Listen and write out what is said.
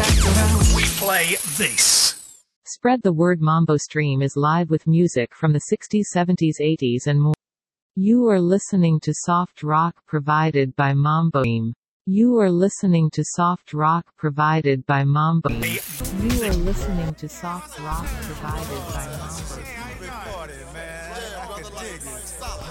We play this. Spread the word. Mambo Stream is live with music from the 60s, 70s, 80s and more. You are listening to soft rock provided by Mambo Stream. You are listening to soft rock provided by Mambo. You are listening to soft rock provided by Mambo.